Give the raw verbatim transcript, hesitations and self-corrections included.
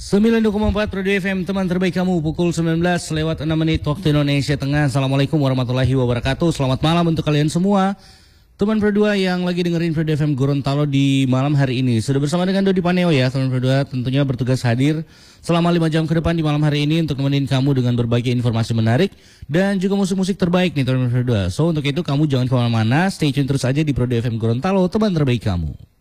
sembilan puluh dua koma empat Pro F M, teman terbaik kamu, pukul sembilan belas lewat enam menit waktu Indonesia Tengah. Assalamualaikum warahmatullahi wabarakatuh. Selamat malam untuk kalian semua, teman Pro dua yang lagi dengerin Pro F M Gorontalo di malam hari ini. Sudah bersama dengan Dodi Paneo ya, teman Pro dua, tentunya bertugas hadir selama lima jam ke depan di malam hari ini untuk nemenin kamu dengan berbagai informasi menarik dan juga musik-musik terbaik nih teman Pro dua. So untuk itu kamu jangan kemana-mana, stay tune terus aja di Pro F M Gorontalo, teman terbaik kamu.